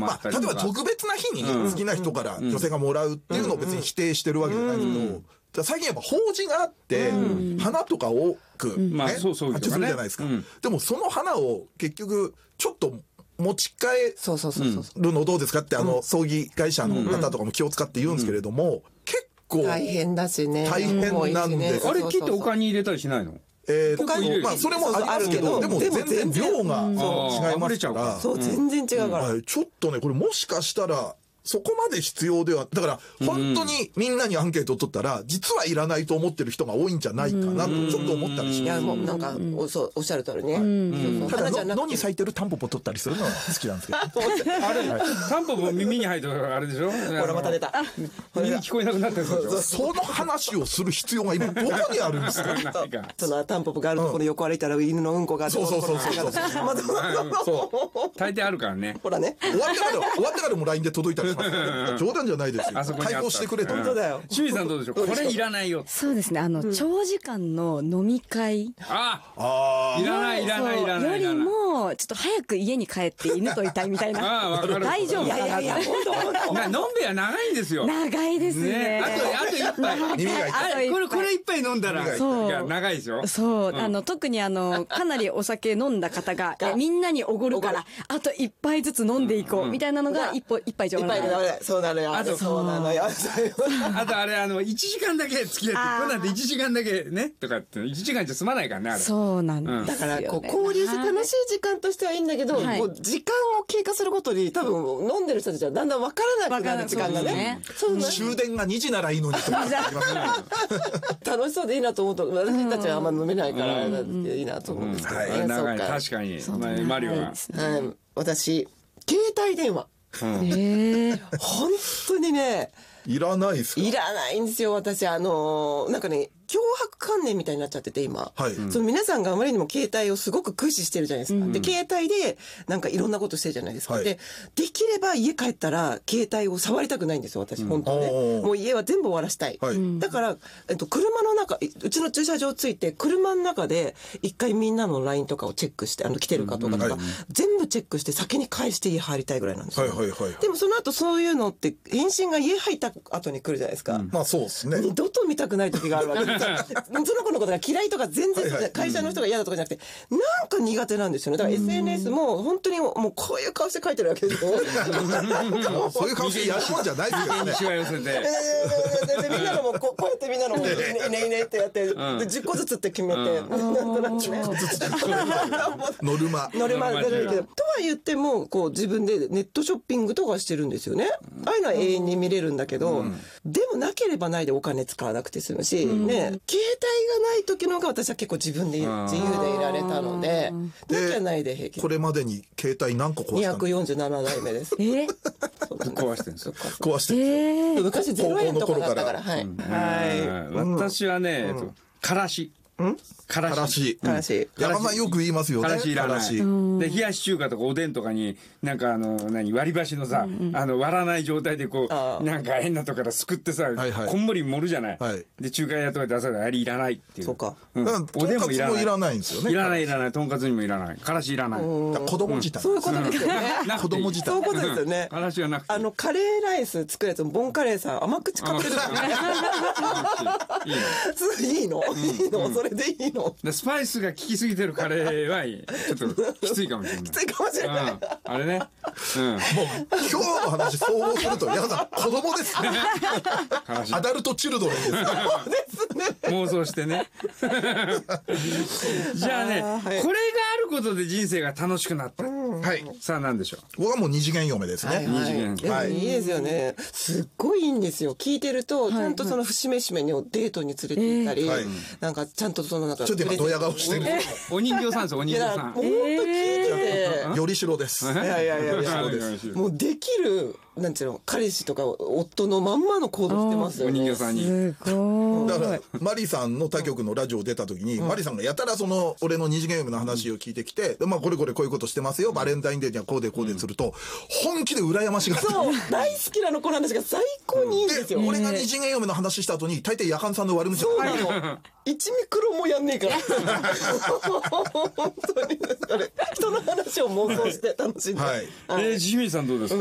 もあったりとか。 例えば特別な日に好きな人から女性がもらうっていうのを別に否定してるわけじゃないけど、最近やっぱ法事があって、花とか多く、 まあそうそう発注するじゃないですか。でもその花を結局、ちょっと持ち帰るのどうですかって、葬儀会社の方とかも気を使って言うんですけれども、結構大変だしね。 大変なんです。 あれ切って丘に入れたりしないの？ まあそれもありますけど、でも全然量が違いますから。 そう、全然違うから。 ちょっとね、これもしかしたら、そこまで必要では、だから本当にみんなにアンケートを取ったら、実はいらないと思ってる人が多いんじゃないかなと、ちょっと思ったりします。 いや、もうなんか、おっしゃる通りね。 ただ野に咲いてるタンポポ取ったりするのは好きなんですけど。 あれ、タンポポ耳に入ってるあれでしょ？ ほら、また出た。 耳聞こえなくなってるでしょ？ その話をする必要が今どこにあるんですか？ そのタンポポがあるところ横歩いたら犬のうんこがあって。 そう。 大抵あるからね。 ほらね。 終わってからも LINE で届いたりします。冗談じゃないですよ。対抗してくれと。 本当だよ。 清水さんどうでしょう？これいらないよ。 そうですね。長時間の飲み会。 いらない。 よりも、ちょっと早く家に帰って犬といたいみたいな。大丈夫かな。 いや、 飲んべや長いんですよ。 長いですね。 あと一杯。これ一杯飲んだら、長いですよ。 そう。特にかなりお酒飲んだ方が、みんなにおごるから、あと一杯ずつ飲んでいこう、みたいなのが一杯以上なの。 そうなのよ。そうなのよ。 あとあれ、1時間だけ付き合って、こんなんで1時間だけね、とかって、1時間じゃ済まないからね、あれ。 そうなんですよ。 だから、交流して楽しい時間としてはいいんだけど、時間を経過するごとに、多分、飲んでる人たちはだんだん分からなくなる時間がね。 終電が2時ならいいのにとか。 楽しそうでいいなと思うと、私たちはあんま飲めないから、いいなと思うんですけどね。 長い、確かに。マリオは。 私、携帯電話。本当にね、 いらないですか？ いらないんですよ、私。なんかね、脅迫観念みたいになっちゃってて、今。その皆さんがあまりにも携帯をすごく駆使してるじゃないですか。で、携帯で、なんかいろんなことしてるじゃないですか。で、できれば家帰ったら、携帯を触りたくないんですよ、私、本当ね。もう家は全部終わらしたい。だから、車の中、うちの駐車場ついて、車の中で、一回みんなの LINE とかをチェックして、来てるかとか、全部チェックして、先に返して家入りたいぐらいなんですよ。でもその後そういうのって、返信が家入った後に来るじゃないですか。 まあそうですね。 二度と見たくない時があるわけです。その子のことが嫌いとか全然、会社の人が嫌だとかじゃなくて、なんか苦手なんですよね。だから SNS も本当にもうこういう顔して書いてるわけですよ。 そういう顔してやるもんじゃないですよね。 しわ寄せて。 みんなのもこうやってみんなのもいいねってやって、10個ずつって決めて。 10個ずつ。ノルマ出るけど。とは言っても、自分でネットショッピングとかしてるんですよね。ああいうのは永遠に見れるんだけど、でもなければないでお金使わなくて済むし、ね、携帯がない時の方が私は結構自分で自由でいられたので、なきゃないで平気。 これまでに携帯何個壊したの ？247代目です。 壊してるんですよ。 壊してる。 昔0円とかだったから。はい。 私はね、からし。 からし。山田よく言いますよね。 からしいらない。で、冷やし中華とかおでんとかに、なんか割り箸のさ、割らない状態でなんか変なとこからすくってさ、こんもり盛るじじゃない。で、中華屋とか出されたらあれいらないっていう。 そうか。 おでんもいらないんですよね。 いらない。とんかつにもいらない。からしいらない。 子供自体。 そういうことですよね。 子供自体。 そういうことですよね。 からしはなくて。 カレーライス作るやつも、ボンカレーさん、甘口買ってるいいのそれでいいの？ スパイスが効きすぎてるカレーは、ちょっときついかもしれない。 きついかもしれない。 あれね。もう、 今日の話総合すると、皆さん、子供ですね。アダルトチルドレンです。そうですね。 妄想してね。じゃあね、これがあることで人生が楽しくなった。はい。さあ何でしょう？ 僕はもう二次元嫁ですね。 二次元。 はい。いいですよね。すっごいいいんですよ。聞いてると、ちゃんとその節目節目にデートに連れて行ったり、なんかちゃんとなんか。 ちょっと今ドヤ顔してる。 お人形さんです、お人形さん。 ほんと聞いてて。よりしろです。 いや。もうできる、なんていうの、彼氏とか夫のまんまの行動してますよね。 お人形さんに。 すごい。 だから、マリさんの他局のラジオ出た時に、マリさんがやたら俺の二次元嫁の話を聞いてきて、まあこれこういうことしてますよ。バレンタインデーにはこうですると、本気で羨ましがって。 そう、大好きなの、この話が最高にいいんですよ。 俺が二次元嫁の話した後に、大抵夜間さんの悪口そうなの。1ミクロもやんねえから。本当に。人の話を妄想して楽しんで。 清水さんどうですか？